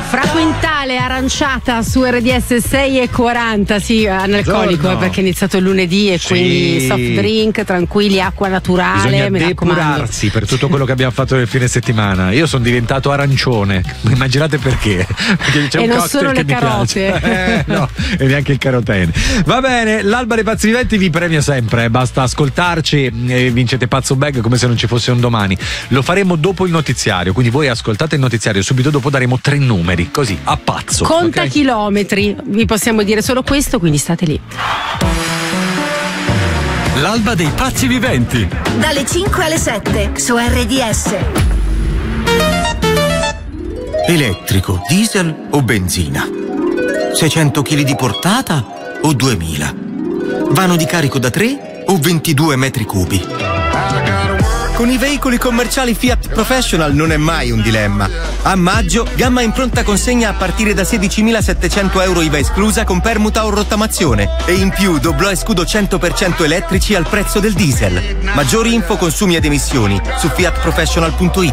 Fra Quintale, aranciata su RDS 6:40, sì, analcolico, perché è iniziato il lunedì e quindi soft drink, tranquilli, acqua naturale. Bisogna depurarsi per tutto quello che abbiamo fatto nel fine settimana. Io sono diventato arancione, immaginate perché c'è e un non cocktail solo che le carote. no, e neanche il carotene. Va bene, l'Alba dei Pazzi Viventi vi premia sempre, basta ascoltarci e vincete pazzo bag come se non ci fosse un domani. Lo faremo dopo il notiziario, quindi voi ascoltate il notiziario, subito dopo daremo 3 numeri, così a pazzo. Conta chilometri, vi possiamo dire solo questo, quindi state lì. L'Alba dei Pazzi Viventi, dalle 5 alle 7 su RDS. Elettrico, diesel o benzina? 600 kg di portata o 2000? Vano di carico da 3 o 22 metri cubi? Con i veicoli commerciali Fiat Professional non è mai un dilemma. A maggio, gamma in pronta consegna a partire da 16.700 euro IVA esclusa con permuta o rottamazione. E in più doblò e scudo 100% elettrici al prezzo del diesel. Maggiori info, consumi ed emissioni su fiatprofessional.it.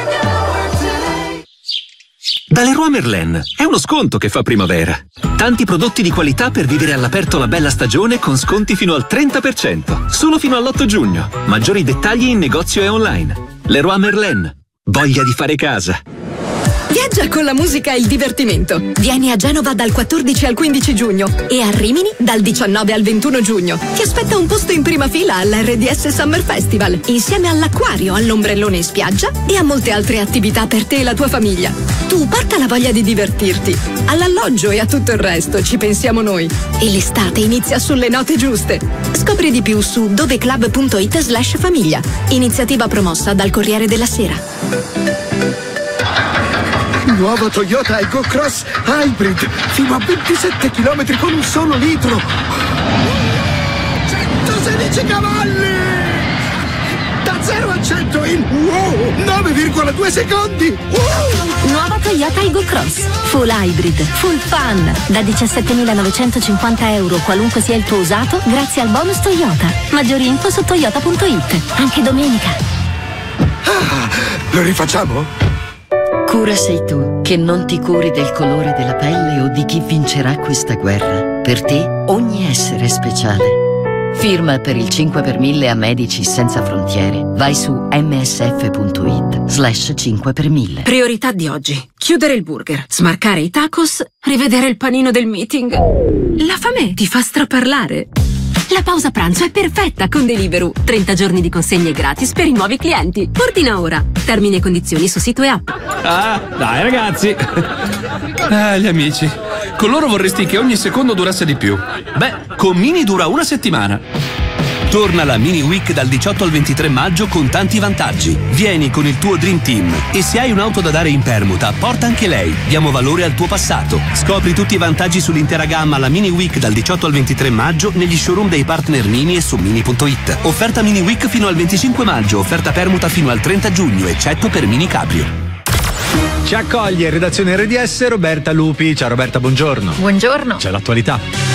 da Leroy Merlin. È uno sconto che fa primavera. Tanti prodotti di qualità per vivere all'aperto la bella stagione con sconti fino al 30%. Solo fino all'8 giugno. Maggiori dettagli in negozio e online. Leroy Merlin. Voglia di fare casa. Viaggia con la musica e il divertimento. Vieni a Genova dal 14 al 15 giugno e a Rimini dal 19 al 21 giugno. Ti aspetta un posto in prima fila all'RDS Summer Festival, insieme all'acquario, all'ombrellone in spiaggia e a molte altre attività per te e la tua famiglia. Tu porta la voglia di divertirti. All'alloggio e a tutto il resto ci pensiamo noi. E l'estate inizia sulle note giuste. Scopri di più su doveclub.it/famiglia. Iniziativa promossa dal Corriere della Sera. Nuova Toyota Ego Cross Hybrid, fino a 27 km con un solo litro. 116 cavalli! Da 0 a 100 in 9,2 secondi! Nuova Toyota Ego Cross, full hybrid, full fun, da 17.950 euro, qualunque sia il tuo usato, grazie al bonus Toyota. Maggiori info su toyota.it, anche domenica. Lo rifacciamo? Cura sei tu, che non ti curi del colore della pelle o di chi vincerà questa guerra. Per te ogni essere è speciale. Firma per il 5 per 1000 a Medici Senza Frontiere. Vai su msf.it/5 per 1000. Priorità di oggi: chiudere il burger, smarcare i tacos, rivedere il panino del meeting. La fame ti fa straparlare. La pausa pranzo è perfetta con Deliveroo. 30 giorni di consegne gratis per i nuovi clienti. Ordina ora. Termini e condizioni su sito e app. Ah, dai ragazzi. Gli amici. Con loro vorresti che ogni secondo durasse di più. Beh, con Mini dura una settimana. Torna la Mini Week dal 18 al 23 maggio con tanti vantaggi. Vieni con il tuo Dream Team e se hai un'auto da dare in permuta, porta anche lei. Diamo valore al tuo passato. Scopri tutti i vantaggi sull'intera gamma alla Mini Week dal 18 al 23 maggio negli showroom dei partner Mini e su Mini.it. Offerta Mini Week fino al 25 maggio, offerta permuta fino al 30 giugno, eccetto per Mini Cabrio. Ci accoglie in redazione RDS Roberta Lupi. Ciao Roberta, buongiorno. Buongiorno. C'è l'attualità.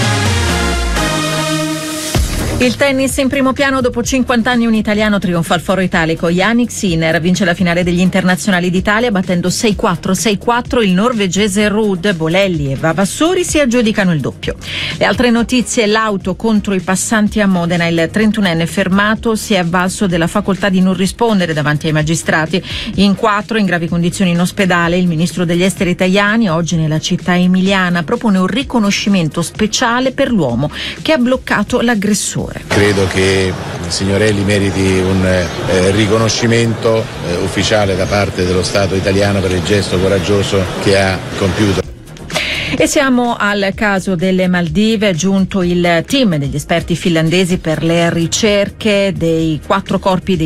Il tennis in primo piano. Dopo 50 anni un italiano trionfa al Foro Italico. Jannik Sinner vince la finale degli internazionali d'Italia battendo 6-4, 6-4 il norvegese Ruud. Bolelli e Vavassori si aggiudicano il doppio. Le altre notizie: l'auto contro i passanti a Modena. Il 31enne fermato si è avvalso della facoltà di non rispondere davanti ai magistrati. In 4 in gravi condizioni in ospedale. Il ministro degli esteri Tajani oggi nella città emiliana propone un riconoscimento speciale per l'uomo che ha bloccato l'aggressore. Credo che il Signorelli meriti un riconoscimento ufficiale da parte dello Stato italiano per il gesto coraggioso che ha compiuto. E siamo al caso delle Maldive. È giunto il team degli esperti finlandesi per le ricerche dei 4 corpi dei